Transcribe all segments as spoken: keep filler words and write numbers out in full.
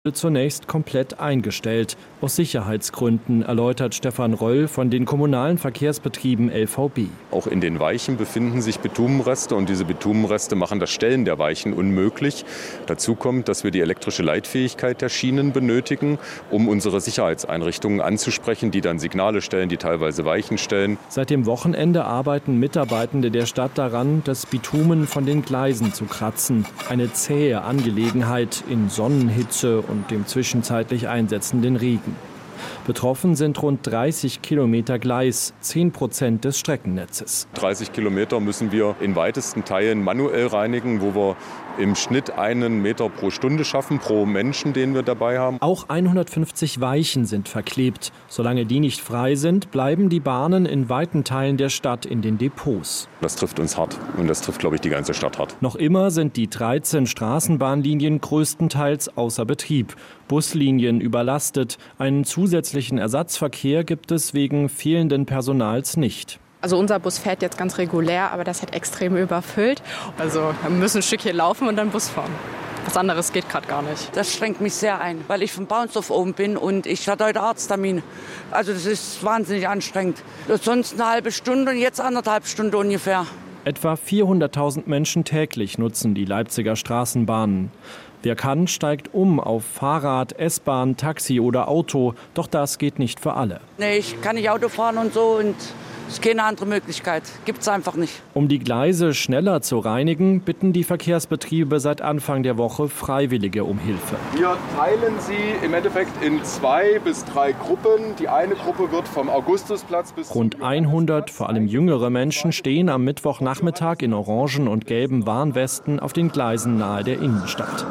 zunächst komplett eingestellt. Aus Sicherheitsgründen, erläutert Stefan Röll von den kommunalen Verkehrsbetrieben L V B. Auch in den Weichen befinden sich Bitumenreste und diese Bitumenreste machen das Stellen der Weichen unmöglich. Dazu kommt, dass wir die elektrische Leitfähigkeit der Schienen benötigen, um unsere Sicherheitseinrichtungen anzusprechen, die dann Signale stellen, die teilweise Weichen stellen. Seit dem Wochenende arbeiten Mitarbeitende der Stadt daran, das Bitumen von den Gleisen zu kratzen. Eine zähe Angelegenheit in Sonnenhitze und dem zwischenzeitlich einsetzenden Regen. Betroffen sind rund dreißig Kilometer Gleis, zehn Prozent des Streckennetzes. dreißig Kilometer müssen wir in weitesten Teilen manuell reinigen, wo wir im Schnitt einen Meter pro Stunde schaffen, pro Menschen, den wir dabei haben. Auch hundertfünfzig Weichen sind verklebt. Solange die nicht frei sind, bleiben die Bahnen in weiten Teilen der Stadt in den Depots. Das trifft uns hart und das trifft, glaube ich, die ganze Stadt hart. Noch immer sind die dreizehn Straßenbahnlinien größtenteils außer Betrieb. Buslinien überlastet. Einen zusätzlichen Ersatzverkehr gibt es wegen fehlenden Personals nicht. Also unser Bus fährt jetzt ganz regulär, aber das hat extrem überfüllt. Also wir müssen ein Stück hier laufen und dann Bus fahren. Was anderes geht gerade gar nicht. Das schränkt mich sehr ein, weil ich von Baunsdorf oben bin und ich hatte heute Arzttermin. Also das ist wahnsinnig anstrengend. Sonst eine halbe Stunde und jetzt anderthalb Stunden ungefähr. Etwa vierhunderttausend Menschen täglich nutzen die Leipziger Straßenbahnen. Wer kann, steigt um auf Fahrrad, S-Bahn, Taxi oder Auto. Doch das geht nicht für alle. Nee, ich kann nicht Auto fahren und so und es ist keine andere Möglichkeit. Gibt es einfach nicht. Um die Gleise schneller zu reinigen, bitten die Verkehrsbetriebe seit Anfang der Woche Freiwillige um Hilfe. Wir teilen sie im Endeffekt in zwei bis drei Gruppen. Die eine Gruppe wird vom Augustusplatz bis... Rund hundert, vor allem jüngere Menschen, stehen am Mittwochnachmittag in orangen und gelben Warnwesten auf den Gleisen nahe der Innenstadt.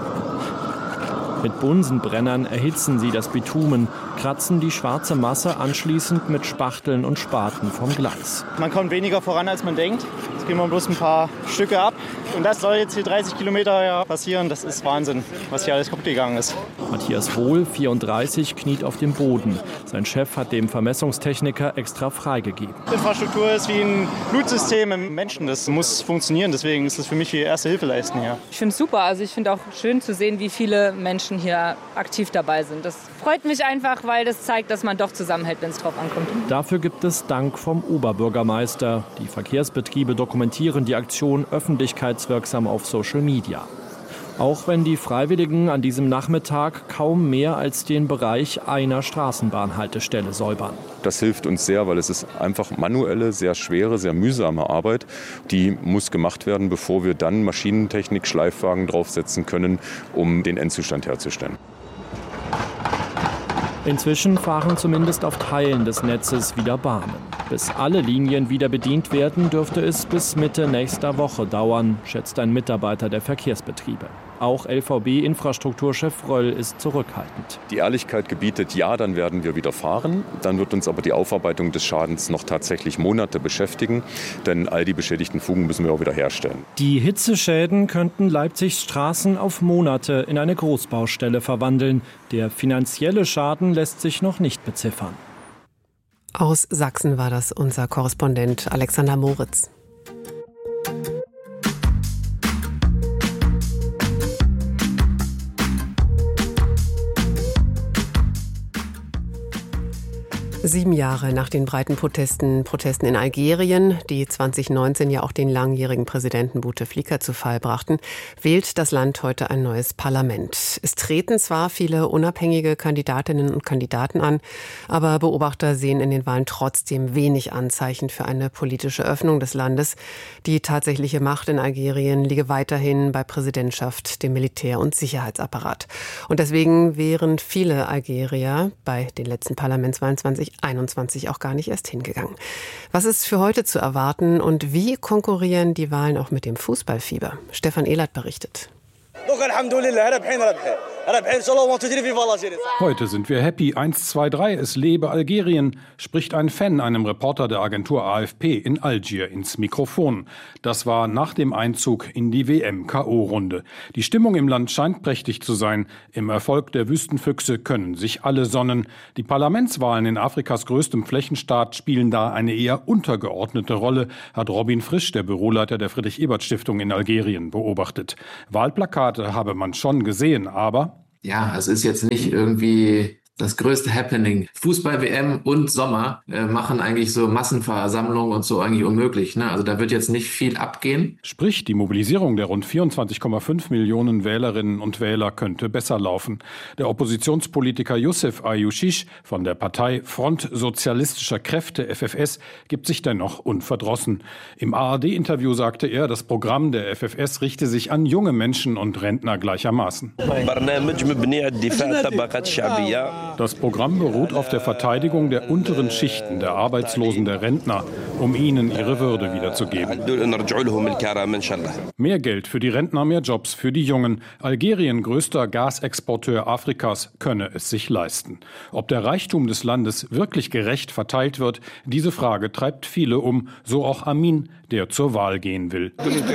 Mit Bunsenbrennern erhitzen sie das Bitumen, kratzen die schwarze Masse anschließend mit Spachteln und Spaten vom Gleis. Man kommt weniger voran, als man denkt. Jetzt gehen wir bloß ein paar Stücke ab. Und das soll jetzt hier dreißig Kilometer passieren. Das ist Wahnsinn, was hier alles kaputt gegangen ist. Matthias Wohl, vierunddreißig, kniet auf dem Boden. Sein Chef hat dem Vermessungstechniker extra freigegeben. Infrastruktur ist wie ein Blutsystem im Menschen. Das muss funktionieren. Deswegen ist es für mich wie erste Hilfe leisten hier. Ich finde es super. Also ich finde auch schön zu sehen, wie viele Menschen hier aktiv dabei sind. Das freut mich einfach, weil das zeigt, dass man doch zusammenhält, wenn es drauf ankommt. Dafür gibt es Dank vom Oberbürgermeister. Die Verkehrsbetriebe dokumentieren die Aktion öffentlichkeitswirksam auf Social Media. Auch wenn die Freiwilligen an diesem Nachmittag kaum mehr als den Bereich einer Straßenbahnhaltestelle säubern. Das hilft uns sehr, weil es ist einfach manuelle, sehr schwere, sehr mühsame Arbeit. Die muss gemacht werden, bevor wir dann Maschinentechnik, Schleifwagen draufsetzen können, um den Endzustand herzustellen. Inzwischen fahren zumindest auf Teilen des Netzes wieder Bahnen. Bis alle Linien wieder bedient werden, dürfte es bis Mitte nächster Woche dauern, schätzt ein Mitarbeiter der Verkehrsbetriebe. Auch L V B-Infrastrukturchef Röll ist zurückhaltend. Die Ehrlichkeit gebietet, ja, dann werden wir wieder fahren. Dann wird uns aber die Aufarbeitung des Schadens noch tatsächlich Monate beschäftigen. Denn all die beschädigten Fugen müssen wir auch wieder herstellen. Die Hitzeschäden könnten Leipzigs Straßen auf Monate in eine Großbaustelle verwandeln. Der finanzielle Schaden lässt sich noch nicht beziffern. Aus Sachsen war das unser Korrespondent Alexander Moritz. Sieben Jahre nach den breiten Protesten, Protesten in Algerien, die zwanzig neunzehn ja auch den langjährigen Präsidenten Bouteflika zu Fall brachten, wählt das Land heute ein neues Parlament. Es treten zwar viele unabhängige Kandidatinnen und Kandidaten an, aber Beobachter sehen in den Wahlen trotzdem wenig Anzeichen für eine politische Öffnung des Landes. Die tatsächliche Macht in Algerien liege weiterhin bei Präsidentschaft, dem Militär- und Sicherheitsapparat. Und deswegen wären viele Algerier bei den letzten Parlamentswahlen zwanzig einundzwanzig auch gar nicht erst hingegangen. Was ist für heute zu erwarten und wie konkurrieren die Wahlen auch mit dem Fußballfieber? Stefan Ehlert berichtet. Heute sind wir happy. eins, zwei, drei, es lebe Algerien, spricht ein Fan einem Reporter der Agentur A F P in Algier ins Mikrofon. Das war nach dem Einzug in die W M-K O-Runde. Die Stimmung im Land scheint prächtig zu sein. Im Erfolg der Wüstenfüchse können sich alle sonnen. Die Parlamentswahlen in Afrikas größtem Flächenstaat spielen da eine eher untergeordnete Rolle, hat Robin Frisch, der Büroleiter der Friedrich-Ebert-Stiftung in Algerien, beobachtet. Wahlplakate habe man schon gesehen, aber Ja, es ist jetzt nicht irgendwie das größte Happening. Fußball-W M und Sommer äh, machen eigentlich so Massenversammlungen und so eigentlich unmöglich. Ne? Also da wird jetzt nicht viel abgehen. Sprich, die Mobilisierung der rund vierundzwanzig Komma fünf Millionen Wählerinnen und Wähler könnte besser laufen. Der Oppositionspolitiker Youssef Ayushish von der Partei Front Sozialistischer Kräfte F F S gibt sich dennoch unverdrossen. Im A R D-Interview sagte er, das Programm der F F S richte sich an junge Menschen und Rentner gleichermaßen. Das Programm beruht auf der Verteidigung der unteren Schichten, der Arbeitslosen, der Rentner, um ihnen ihre Würde wiederzugeben. Mehr Geld für die Rentner, mehr Jobs für die Jungen. Algerien, größter Gasexporteur Afrikas, könne es sich leisten. Ob der Reichtum des Landes wirklich gerecht verteilt wird, diese Frage treibt viele um, so auch Amin, der zur Wahl gehen will.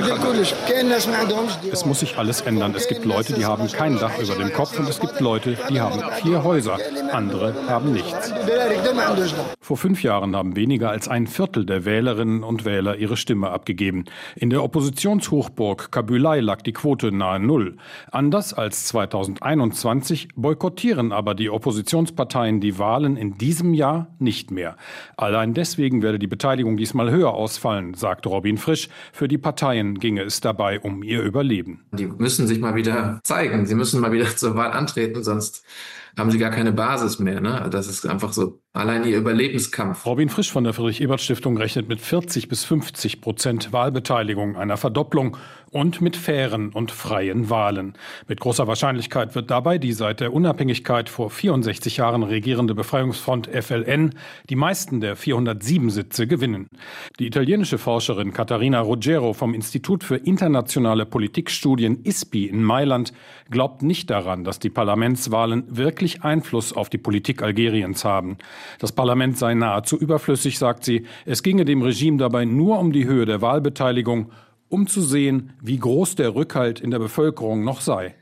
Es muss sich alles ändern. Es gibt Leute, die haben kein Dach über dem Kopf und es gibt Leute, die haben vier Häuser. Andere haben nichts. Vor fünf Jahren haben weniger als ein Viertel der Wählerinnen und Wähler ihre Stimme abgegeben. In der Oppositionshochburg Kabylei lag die Quote nahe Null. Anders als zweitausendeinundzwanzig boykottieren aber die Oppositionsparteien die Wahlen in diesem Jahr nicht mehr. Allein deswegen werde die Beteiligung diesmal höher ausfallen, sagt Robin Frisch. Für die Parteien ginge es dabei um ihr Überleben. Die müssen sich mal wieder zeigen. Sie müssen mal wieder zur Wahl antreten, sonst haben sie gar keine Basis mehr. Ne? Das ist einfach so allein ihr Überlebenskampf. Robin Frisch von der Friedrich-Ebert-Stiftung rechnet mit vierzig bis fünfzig Prozent Wahlbeteiligung, einer Verdopplung und mit fairen und freien Wahlen. Mit großer Wahrscheinlichkeit wird dabei die seit der Unabhängigkeit vor vierundsechzig Jahren regierende Befreiungsfront F L N die meisten der vierhundertsieben Sitze gewinnen. Die italienische Forscherin Caterina Ruggero vom Institut für internationale Politikstudien I S P I in Mailand glaubt nicht daran, dass die Parlamentswahlen wirklich Einfluss auf die Politik Algeriens haben. Das Parlament sei nahezu überflüssig, sagt sie. Es ginge dem Regime dabei nur um die Höhe der Wahlbeteiligung, um zu sehen, wie groß der Rückhalt in der Bevölkerung noch sei.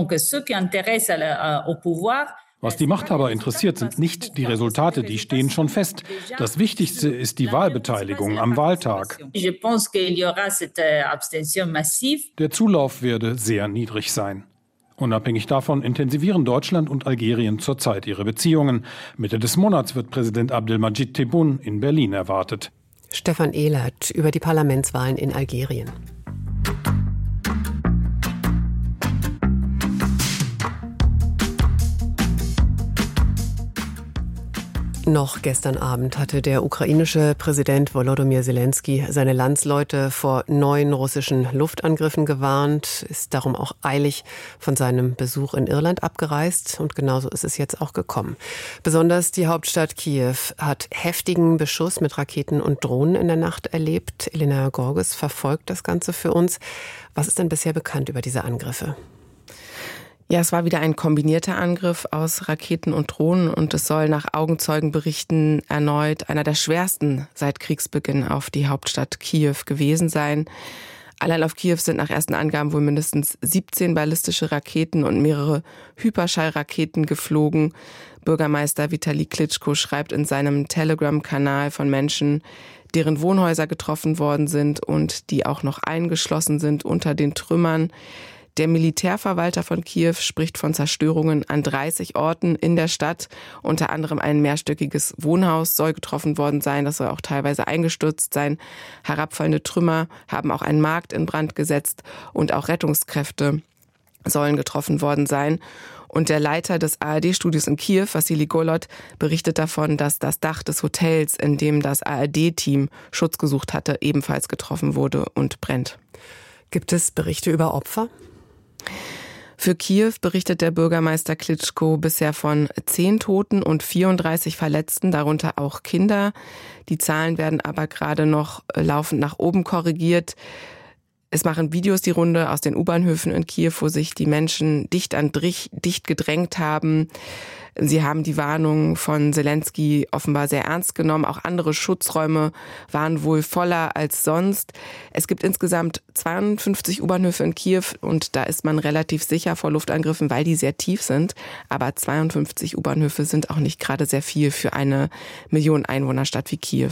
Was die Machthaber interessiert, sind nicht die Resultate, die stehen schon fest. Das Wichtigste ist die Wahlbeteiligung am Wahltag. Der Zulauf werde sehr niedrig sein. Unabhängig davon intensivieren Deutschland und Algerien zurzeit ihre Beziehungen. Mitte des Monats wird Präsident Abdelmadjid Tebboune in Berlin erwartet. Stefan Ehlert über die Parlamentswahlen in Algerien. Noch gestern Abend hatte der ukrainische Präsident Volodymyr Zelensky seine Landsleute vor neuen russischen Luftangriffen gewarnt, ist darum auch eilig von seinem Besuch in Irland abgereist und genauso ist es jetzt auch gekommen. Besonders die Hauptstadt Kiew hat heftigen Beschuss mit Raketen und Drohnen in der Nacht erlebt. Elena Gorges verfolgt das Ganze für uns. Was ist denn bisher bekannt über diese Angriffe? Ja, es war wieder ein kombinierter Angriff aus Raketen und Drohnen und es soll nach Augenzeugenberichten erneut einer der schwersten seit Kriegsbeginn auf die Hauptstadt Kiew gewesen sein. Allein auf Kiew sind nach ersten Angaben wohl mindestens siebzehn ballistische Raketen und mehrere Hyperschallraketen geflogen. Bürgermeister Vitali Klitschko schreibt in seinem Telegram-Kanal von Menschen, deren Wohnhäuser getroffen worden sind und die auch noch eingeschlossen sind unter den Trümmern. Der Militärverwalter von Kiew spricht von Zerstörungen an dreißig Orten in der Stadt. Unter anderem ein mehrstöckiges Wohnhaus soll getroffen worden sein. Das soll auch teilweise eingestürzt sein. Herabfallende Trümmer haben auch einen Markt in Brand gesetzt und auch Rettungskräfte sollen getroffen worden sein. Und der Leiter des A R D-Studios in Kiew, Wassili Golod, berichtet davon, dass das Dach des Hotels, in dem das A R D-Team Schutz gesucht hatte, ebenfalls getroffen wurde und brennt. Gibt es Berichte über Opfer? Für Kiew berichtet der Bürgermeister Klitschko bisher von zehn Toten und vierunddreißig Verletzten, darunter auch Kinder. Die Zahlen werden aber gerade noch laufend nach oben korrigiert. Es machen Videos die Runde aus den U-Bahnhöfen in Kiew, wo sich die Menschen dicht an dicht gedrängt haben. Sie haben die Warnung von Zelensky offenbar sehr ernst genommen. Auch andere Schutzräume waren wohl voller als sonst. Es gibt insgesamt zweiundfünfzig U-Bahnhöfe in Kiew und da ist man relativ sicher vor Luftangriffen, weil die sehr tief sind. Aber zweiundfünfzig U-Bahnhöfe sind auch nicht gerade sehr viel für eine Millionen Einwohnerstadt wie Kiew.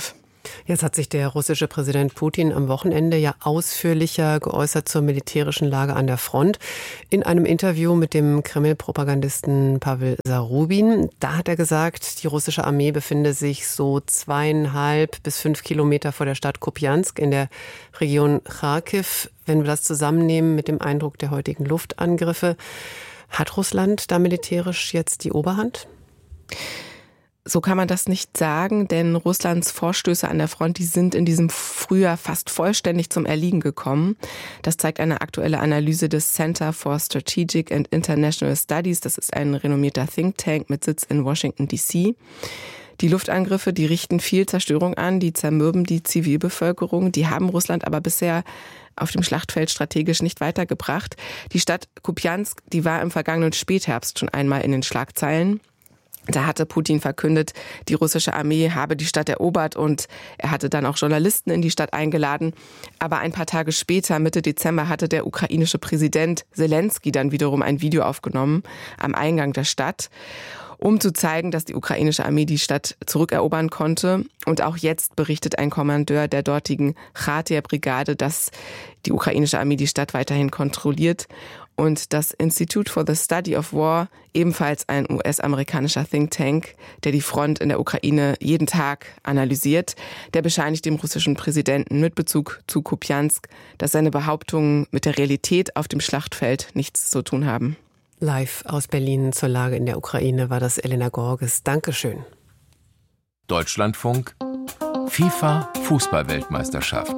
Jetzt hat sich der russische Präsident Putin am Wochenende ja ausführlicher geäußert zur militärischen Lage an der Front. In einem Interview mit dem Kreml-Propagandisten Pawel Zarubin, da hat er gesagt, die russische Armee befinde sich so zweieinhalb bis fünf Kilometer vor der Stadt Kupiansk in der Region Charkiw. Wenn wir das zusammennehmen mit dem Eindruck der heutigen Luftangriffe, hat Russland da militärisch jetzt die Oberhand? So kann man das nicht sagen, denn Russlands Vorstöße an der Front, die sind in diesem Frühjahr fast vollständig zum Erliegen gekommen. Das zeigt eine aktuelle Analyse des Center for Strategic and International Studies. Das ist ein renommierter Think Tank mit Sitz in Washington D C. Die Luftangriffe, die richten viel Zerstörung an, die zermürben die Zivilbevölkerung. Die haben Russland aber bisher auf dem Schlachtfeld strategisch nicht weitergebracht. Die Stadt Kupiansk, die war im vergangenen Spätherbst schon einmal in den Schlagzeilen. Da hatte Putin verkündet, die russische Armee habe die Stadt erobert und er hatte dann auch Journalisten in die Stadt eingeladen. Aber ein paar Tage später, Mitte Dezember, hatte der ukrainische Präsident Zelensky dann wiederum ein Video aufgenommen am Eingang der Stadt, um zu zeigen, dass die ukrainische Armee die Stadt zurückerobern konnte. Und auch jetzt berichtet ein Kommandeur der dortigen Charter-Brigade, dass die ukrainische Armee die Stadt weiterhin kontrolliert. Und das Institute for the Study of War, ebenfalls ein U S-amerikanischer Think Tank, der die Front in der Ukraine jeden Tag analysiert, der bescheinigt dem russischen Präsidenten mit Bezug zu Kupiansk, dass seine Behauptungen mit der Realität auf dem Schlachtfeld nichts zu tun haben. Live aus Berlin zur Lage in der Ukraine war das Elena Gorges. Dankeschön. Deutschlandfunk, FIFA Fußball-Weltmeisterschaft.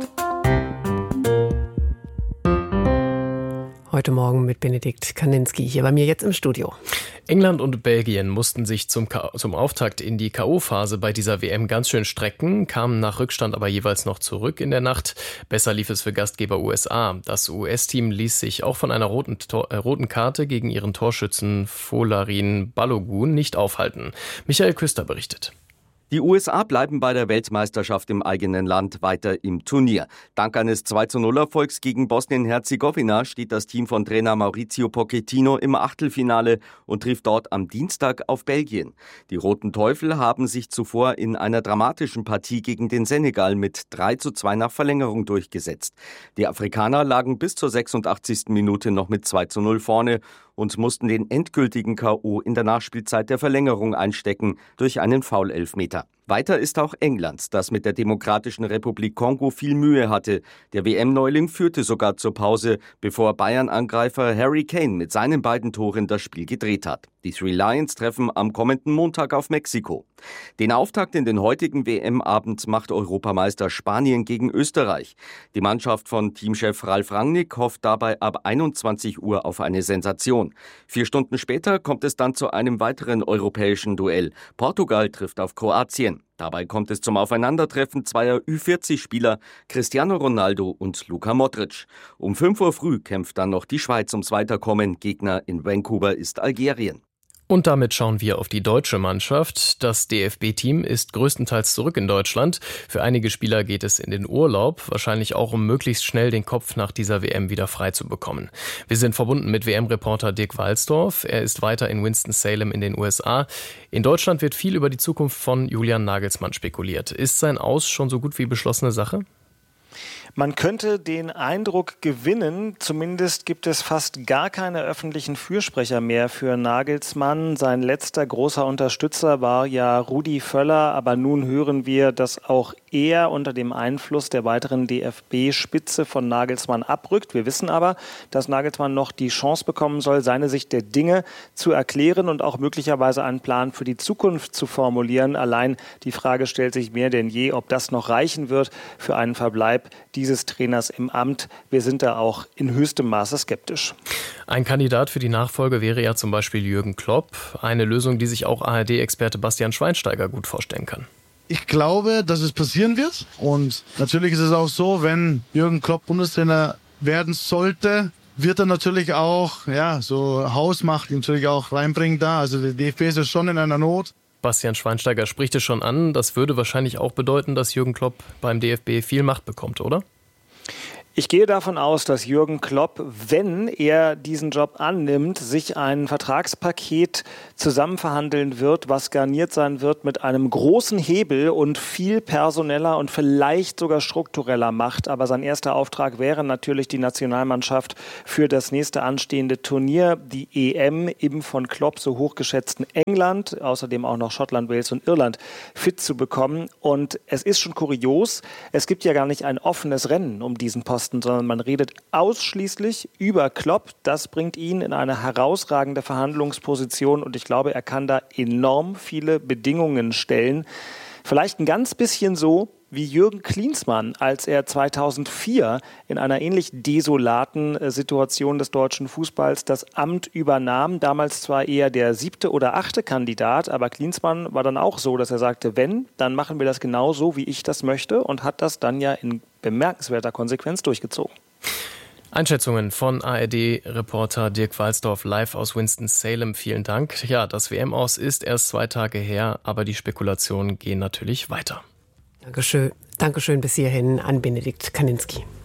Heute Morgen mit Benedikt Kaninski hier bei mir jetzt im Studio. England und Belgien mussten sich zum, K- zum Auftakt in die K O-Phase bei dieser W M ganz schön strecken, kamen nach Rückstand aber jeweils noch zurück in der Nacht. Besser lief es für Gastgeber U S A. Das U S-Team ließ sich auch von einer roten, Tor- äh, roten Karte gegen ihren Torschützen Folarin Balogun nicht aufhalten. Michael Küster berichtet. Die U S A bleiben bei der Weltmeisterschaft im eigenen Land weiter im Turnier. Dank eines zwei zu null Erfolgs gegen Bosnien-Herzegowina steht das Team von Trainer Maurizio Pochettino im Achtelfinale und trifft dort am Dienstag auf Belgien. Die Roten Teufel haben sich zuvor in einer dramatischen Partie gegen den Senegal mit drei zu zwei nach Verlängerung durchgesetzt. Die Afrikaner lagen bis zur sechsundachtzigsten Minute noch mit zwei zu null vorne und mussten den endgültigen K O in der Nachspielzeit der Verlängerung einstecken durch einen Foul-Elfmeter. Weiter ist auch England, das mit der Demokratischen Republik Kongo viel Mühe hatte. Der W M-Neuling führte sogar zur Pause, bevor Bayern-Angreifer Harry Kane mit seinen beiden Toren das Spiel gedreht hat. Die Three Lions treffen am kommenden Montag auf Mexiko. Den Auftakt in den heutigen W M-Abend macht Europameister Spanien gegen Österreich. Die Mannschaft von Teamchef Ralf Rangnick hofft dabei ab einundzwanzig Uhr auf eine Sensation. Vier Stunden später kommt es dann zu einem weiteren europäischen Duell. Portugal trifft auf Kroatien. Dabei kommt es zum Aufeinandertreffen zweier Ü vierzig-Spieler, Cristiano Ronaldo und Luka Modric. Um fünf Uhr früh kämpft dann noch die Schweiz ums Weiterkommen. Gegner in Vancouver ist Algerien. Und damit schauen wir auf die deutsche Mannschaft. Das D F B-Team ist größtenteils zurück in Deutschland. Für einige Spieler geht es in den Urlaub, wahrscheinlich auch, um möglichst schnell den Kopf nach dieser W M wieder frei zu bekommen. Wir sind verbunden mit W M-Reporter Dirk Walsdorf. Er ist weiter in Winston-Salem in den U S A. In Deutschland wird viel über die Zukunft von Julian Nagelsmann spekuliert. Ist sein Aus schon so gut wie beschlossene Sache? Man könnte den Eindruck gewinnen, zumindest gibt es fast gar keine öffentlichen Fürsprecher mehr für Nagelsmann. Sein letzter großer Unterstützer war ja Rudi Völler, aber nun hören wir, dass auch er unter dem Einfluss der weiteren D F B-Spitze von Nagelsmann abrückt. Wir wissen aber, dass Nagelsmann noch die Chance bekommen soll, seine Sicht der Dinge zu erklären und auch möglicherweise einen Plan für die Zukunft zu formulieren. Allein die Frage stellt sich mehr denn je, ob das noch reichen wird für einen Verbleib dieses Trainers im Amt. Wir sind da auch in höchstem Maße skeptisch. Ein Kandidat für die Nachfolge wäre ja zum Beispiel Jürgen Klopp. Eine Lösung, die sich auch A R D-Experte Bastian Schweinsteiger gut vorstellen kann. Ich glaube, dass es passieren wird. Und natürlich ist es auch so, wenn Jürgen Klopp Bundestrainer werden sollte, wird er natürlich auch, ja, so Hausmacht natürlich auch reinbringen da. Also der D F B ist ja schon in einer Not. Bastian Schweinsteiger spricht es schon an. Das würde wahrscheinlich auch bedeuten, dass Jürgen Klopp beim D F B viel Macht bekommt, oder? Ich gehe davon aus, dass Jürgen Klopp, wenn er diesen Job annimmt, sich ein Vertragspaket zusammenverhandeln wird, was garniert sein wird mit einem großen Hebel und viel personeller und vielleicht sogar struktureller Macht. Aber sein erster Auftrag wäre natürlich die Nationalmannschaft für das nächste anstehende Turnier, die E M im von Klopp so hochgeschätzten England, außerdem auch noch Schottland, Wales und Irland, fit zu bekommen. Und es ist schon kurios, es gibt ja gar nicht ein offenes Rennen um diesen Posten, sondern man redet ausschließlich über Klopp. Das bringt ihn in eine herausragende Verhandlungsposition und ich glaube, er kann da enorm viele Bedingungen stellen. Vielleicht ein ganz bisschen so wie Jürgen Klinsmann, als er zweitausendvier in einer ähnlich desolaten Situation des deutschen Fußballs das Amt übernahm. Damals zwar eher der siebte oder achte Kandidat, aber Klinsmann war dann auch so, dass er sagte, wenn, dann machen wir das genau so, wie ich das möchte und hat das dann ja in bemerkenswerter Konsequenz durchgezogen. Einschätzungen von A R D-Reporter Dirk Walsdorf live aus Winston-Salem. Vielen Dank. Ja, das W M-Aus ist erst zwei Tage her, aber die Spekulationen gehen natürlich weiter. Dankeschön. Dankeschön bis hierhin an Benedikt Kaninski.